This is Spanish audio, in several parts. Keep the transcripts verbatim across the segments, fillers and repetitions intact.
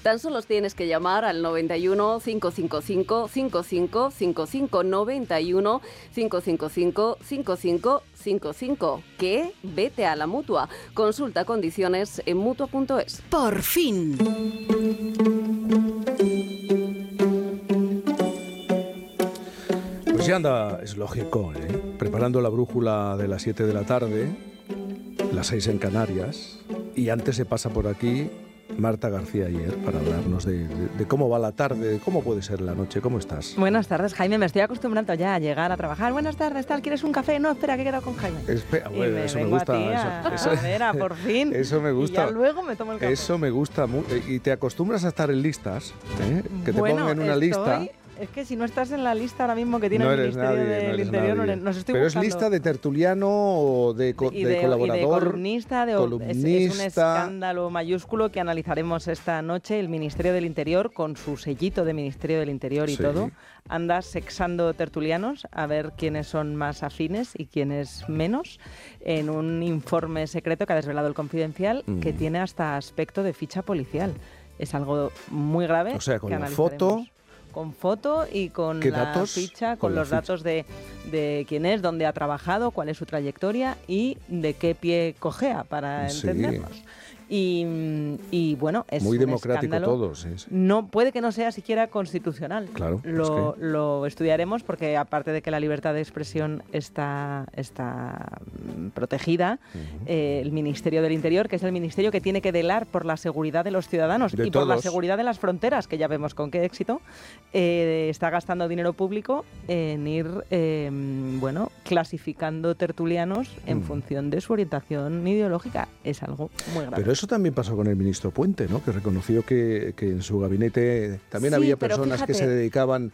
Tan solo tienes que llamar al noventa y uno, cinco cinco cinco, cinco cinco cinco cinco, noventa y uno, cinco cinco cinco, cinco cinco cinco cinco. ¿Qué? Vete a la Mutua. Consulta condiciones en mutua punto es. Por fin. Pues ya anda, es lógico, ¿eh? Preparando la brújula de las siete de la tarde, las seis en Canarias, y antes se pasa por aquí Marta García Ayer para hablarnos de, de, de cómo va la tarde, de cómo puede ser la noche. ¿Cómo estás? Buenas tardes, Jaime. Me estoy acostumbrando ya a llegar a trabajar. Buenas tardes, tal. ¿Quieres un café? No, espera, que he quedado con Jaime. Espera, bueno, me eso me vengo gusta. A ti a, eso, a ver, a por fin. Eso me gusta. Y ya luego me tomo el café. Eso me gusta. Y te acostumbras a estar en listas, ¿eh? Que te bueno, pongan en una estoy... lista. Es que si no estás en la lista ahora mismo que tiene no el eres Ministerio nadie, del no eres Interior, nadie. nos estoy Pero buscando. ¿es lista de tertuliano o de, co y de, de colaborador? Y de columnista. De, columnista. Es, es un escándalo mayúsculo que analizaremos esta noche. El Ministerio del Interior, con su sellito de Ministerio del Interior y sí. todo, anda sexando tertulianos a ver quiénes son más afines y quiénes menos, en un informe secreto que ha desvelado el Confidencial, mm. que tiene hasta aspecto de ficha policial. Es algo muy grave. O sea, con que la foto... Con foto y con la datos? ficha, con, con los ficha. datos de, de quién es, dónde ha trabajado, cuál es su trayectoria y de qué pie cojea, para sí. entendernos. Y, y bueno, es muy un democrático escándalo. todo, sí, sí. No puede que no sea siquiera constitucional. Claro. Lo, es que... lo estudiaremos porque aparte de que la libertad de expresión está, está protegida, uh-huh. eh, el Ministerio del Interior, que es el ministerio que tiene que velar por la seguridad de los ciudadanos de y todos. por la seguridad de las fronteras, que ya vemos con qué éxito, eh, está gastando dinero público en ir, eh, bueno, clasificando tertulianos en uh-huh. función de su orientación ideológica. Es algo muy grave. Pero eso también pasó con el ministro Puente, ¿no? Que reconoció que, que en su gabinete también sí, había personas fíjate, que se dedicaban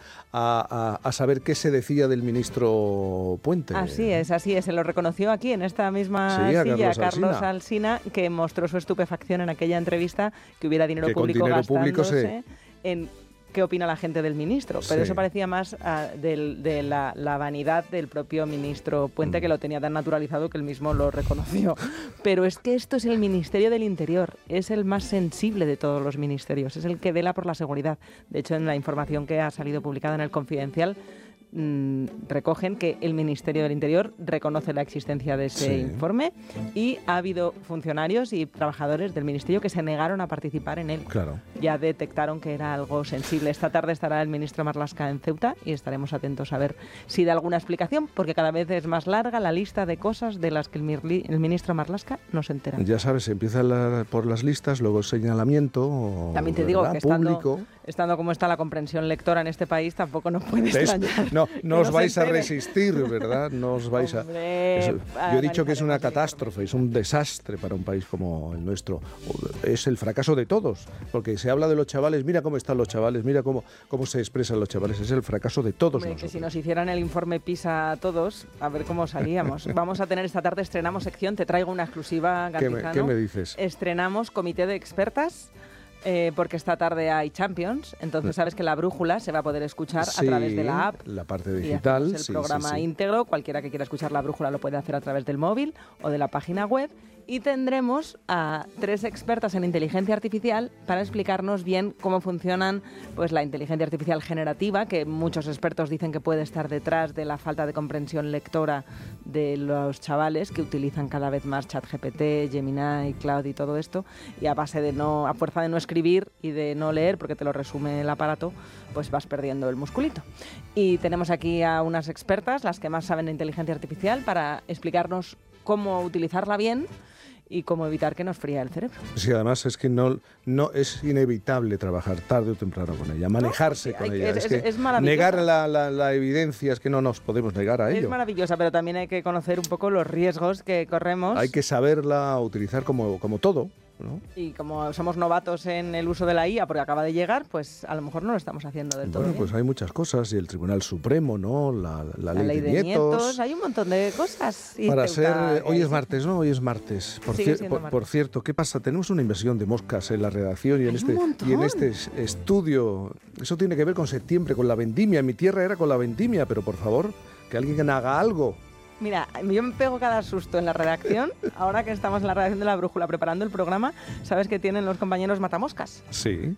a, a, a saber qué se decía del ministro Puente. Así es, así es. Se lo reconoció aquí en esta misma sí, a silla Carlos, Carlos Alsina. Alsina, que mostró su estupefacción en aquella entrevista que hubiera dinero que público con dinero gastándose público se... en... ¿Qué opina la gente del ministro? Pero sí. eso parecía más uh, del, de la, la vanidad del propio ministro Puente, mm. que lo tenía tan naturalizado que él mismo lo reconoció. Pero es que esto es el Ministerio del Interior, es el más sensible de todos los ministerios, es el que vela por la seguridad. De hecho, en la información que ha salido publicada en el Confidencial, mmm, recogen que el Ministerio del Interior reconoce la existencia de ese sí. informe y ha habido funcionarios y trabajadores del Ministerio que se negaron a participar en él. Claro. Ya detectaron que era algo sensible. Esta tarde estará el ministro Marlaska en Ceuta y estaremos atentos a ver si da alguna explicación, porque cada vez es más larga la lista de cosas de las que el, mirli, el ministro Marlaska no se entera. Ya sabes, empieza la, por las listas, luego el señalamiento. También te digo que estando, estando como está la comprensión lectora en este país, tampoco nos puede extrañar. No, no os no vais a resistir, ¿verdad? No os vais Hombre, a... Eso, yo he dicho que es una catástrofe, es un desastre para un país como el nuestro. Es el fracaso de todos, porque se habla de los chavales, mira cómo están los chavales, mira cómo, cómo se expresan los chavales, es el fracaso de todos Hombre, nosotros. Que si nos hicieran el informe PISA a todos, a ver cómo salíamos. Vamos a tener esta tarde, estrenamos sección, te traigo una exclusiva, Gatizano. ¿Qué me, ¿Qué me dices? Estrenamos comité de expertas. Eh, porque esta tarde hay Champions, entonces sabes que la brújula se va a poder escuchar sí, a través de la app. La parte digital. Y el sí, programa sí, sí. íntegro, cualquiera que quiera escuchar la brújula lo puede hacer a través del móvil o de la página web. Y tendremos a tres expertas en inteligencia artificial para explicarnos bien cómo funcionan pues, la inteligencia artificial generativa, que muchos expertos dicen que puede estar detrás de la falta de comprensión lectora de los chavales que utilizan cada vez más ChatGPT, Gemini, Cloud y todo esto, y a base de no, a fuerza de no escribir y de no leer, porque te lo resume el aparato, pues vas perdiendo el musculito. Y tenemos aquí a unas expertas, las que más saben de inteligencia artificial, para explicarnos cómo utilizarla bien y cómo evitar que nos fría el cerebro. Sí, además es que no, no es inevitable trabajar tarde o temprano con ella, manejarse no, con hay, ella. Es, es, es, que es negar la, la, la evidencia es que no nos podemos negar a ello. Es maravillosa, pero también hay que conocer un poco los riesgos que corremos. Hay que saberla utilizar como, como todo, ¿no? Y como somos novatos en el uso de la I A porque acaba de llegar, pues a lo mejor no lo estamos haciendo del todo Bueno, bien. pues hay muchas cosas, y el Tribunal Supremo, ¿no? La, la, la ley, ley de, de nietos. nietos. Hay un montón de cosas. Y Para Ceuta, ser... Hoy es martes, ¿no? Hoy es martes. Por, Sigue cier, siendo por, martes. por cierto, ¿qué pasa? Tenemos una invasión de moscas en la redacción y en, Hay este, un montón. y en este estudio. Eso tiene que ver con septiembre, con la vendimia. En mi tierra era con la vendimia, pero por favor, que alguien haga algo. Mira, yo me pego cada susto en la redacción. Ahora que estamos en la redacción de La Brújula preparando el programa, sabes que tienen los compañeros matamoscas. Sí.